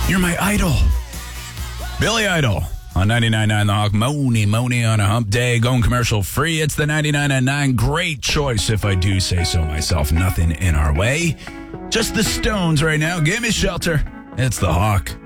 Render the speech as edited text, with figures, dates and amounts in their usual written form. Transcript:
You're my idol. Billy Idol on 99.9 The Hawk. Moni on a hump day. Going commercial free. It's the 99.9. Great choice if I do say so myself. Nothing in our way. Just the Stones right now. Give me shelter. It's The Hawk.